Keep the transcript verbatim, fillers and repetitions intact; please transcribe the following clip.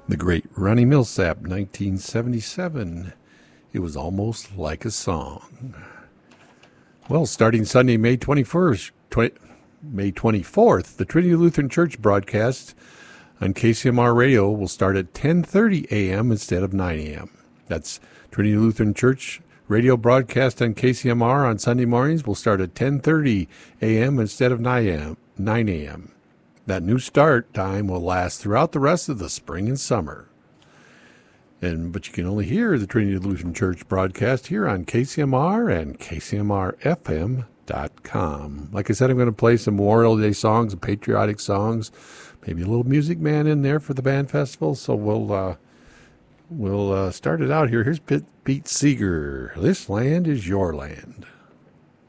The great Ronnie Milsap, nineteen seventy-seven. It was almost like a song. Well, starting Sunday, May twenty-first, twenty, May twenty-fourth, the Trinity Lutheran Church broadcast on K C M R Radio will start at ten thirty a.m. instead of nine a.m. That's Trinity Lutheran Church radio broadcast on K C M R on Sunday mornings will start at ten thirty a.m. instead of nine a.m. That new start time will last throughout the rest of the spring and summer. And but you can only hear the Trinity Lutheran Church broadcast here on K C M R and K C M R F M dot com. Like I said, I'm going to play some Memorial Day songs and patriotic songs, maybe a little Music Man in there for the band festival. So we'll uh, we'll uh, start it out here. Here's Pete, Pete Seeger. This land is your land.